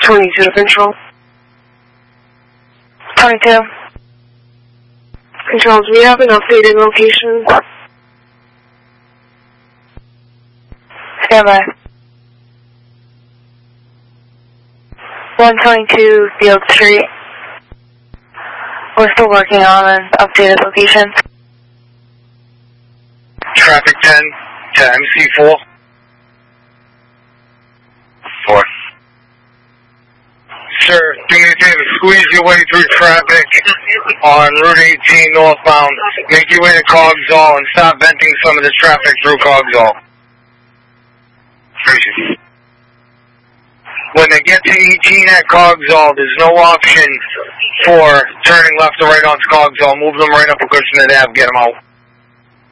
22 to control. 22. Controls, we have an updated location. Stand by. 122 Field Street. We're still working on an updated location. Traffic 10 to MC4. 4. Sir, do me a favor, squeeze your way through traffic on Route 18 northbound. Make your way to Coggeshall and stop venting some of this traffic through Coggeshall. When they get to 18 at Coggeshall, there's no option for turning left or right onto Coggeshall. Move them right up a cushion of the Ave, get them out.